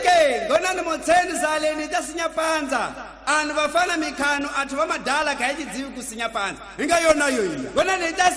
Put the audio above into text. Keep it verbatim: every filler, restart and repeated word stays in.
ke ngona ni motseni saleni ta sinya panza anu vafana mikhano athu va madala ka hi dzivi ku sinya panza hi nga yona yoyi ngona ni ta